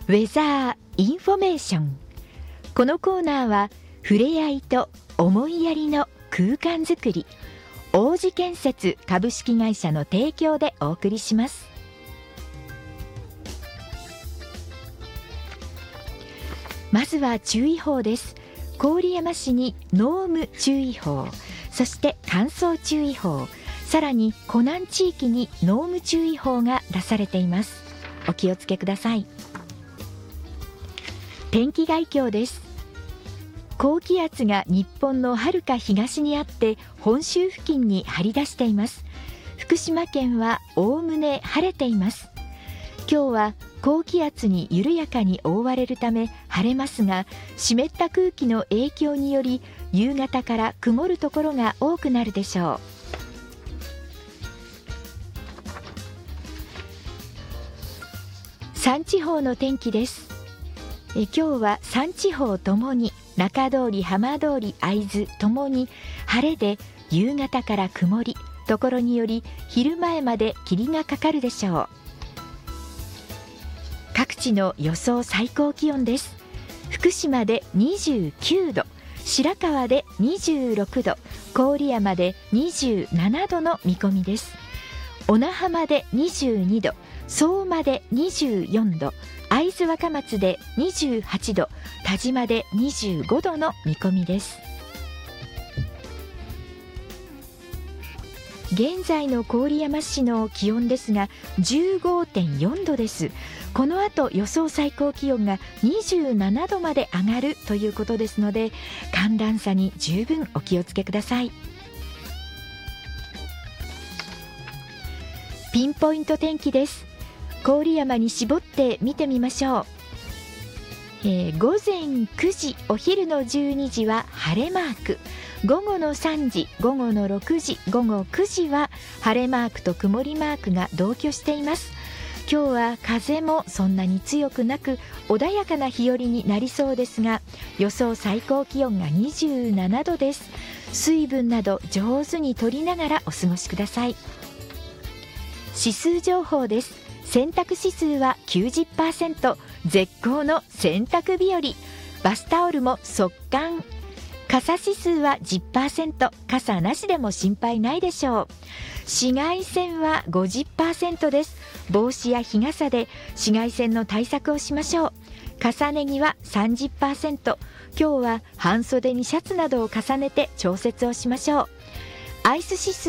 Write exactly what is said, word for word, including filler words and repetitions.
ウェザーインフォメーション。このコーナーは触れ合いと思いやりの空間づくり、王子建設株式会社の提供でお送りします。まずは注意報です。郡山市に濃霧注意報、そして乾燥注意報、さらに湖南地域に濃霧注意報が出されています。お気をつけください。天気概況です。高気圧が日本のはるか東にあって本州付近に張り出しています。福島県はおおむね晴れています。今日は高気圧に緩やかに覆われるため晴れますが、湿った空気の影響により夕方から曇るところが多くなるでしょう。さん地方の天気です。え今日はさん地方ともに中通り、浜通り、会津ともに晴れで、夕方から曇り、ところにより昼前まで霧がかかるでしょう。各地の予想最高気温です。福島でにじゅうきゅうど、白河でにじゅうろくど、郡山でにじゅうななどの見込みです。小名浜でにじゅうにど、相馬でにじゅうよんど、会津若松でにじゅうはちど、田島でにじゅうごどの見込みです。現在の郡山市の気温ですが じゅうごてんよんどです。この後予想最高気温がにじゅうななどまで上がるということですので、寒暖差に十分お気をつけください。ピンポイント天気です。郡山に絞って見てみましょう。えー、午前くじ、お昼のじゅうにじは晴れマーク、午後のさんじ、午後のろくじ、午後くじは晴れマークと曇りマークが同居しています。今日は風もそんなに強くなく穏やかな日和になりそうですが、予想最高気温がにじゅうななどです。水分など上手に取りながらお過ごしください。指数情報です。洗濯指数は きゅうじゅっパーセント、 絶好の洗濯日和。バスタオルも速乾。傘指数は じゅっパーセント、 傘なしでも心配ないでしょう。紫外線は ごじゅっパーセント です。帽子や日傘で紫外線の対策をしましょう。重ね着は さんじゅっパーセント、 今日は半袖にシャツなどを重ねて調節をしましょう。アイス指数